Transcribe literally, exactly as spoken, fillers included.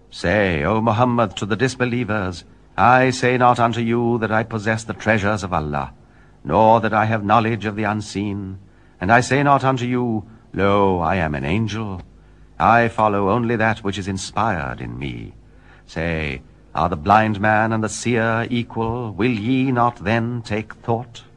Say, O Muhammad, to the disbelievers, I say not unto you that I possess the treasures of Allah, nor that I have knowledge of the unseen. And I say not unto you, Lo, I am an angel. I follow only that which is inspired in me. Say, are the blind man and the seer equal? Will ye not then take thought?